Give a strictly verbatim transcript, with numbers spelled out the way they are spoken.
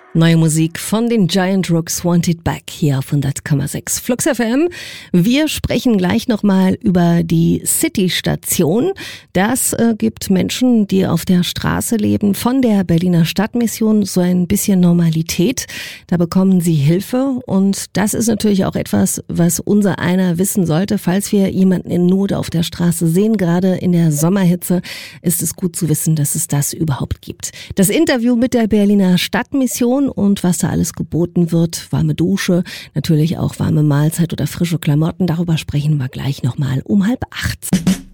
Neue Musik von den Giant Rooks, Want It Back, hier auf hundert Komma sechs Flux F M. Wir sprechen gleich nochmal über die City-Station. Das äh, gibt Menschen, die auf der Straße leben, von der Berliner Stadtmission so ein bisschen Normalität. Da bekommen sie Hilfe und das ist natürlich auch etwas, was unser einer wissen sollte. Falls wir jemanden in Not auf der Straße sehen, gerade in der Sommerhitze, ist es gut zu wissen, dass es das überhaupt gibt. Das Interview mit der Berliner Stadtmission und was da alles geboten wird, warme Dusche, natürlich auch warme Mahlzeit oder frische Klamotten, darüber sprechen wir gleich nochmal um halb acht.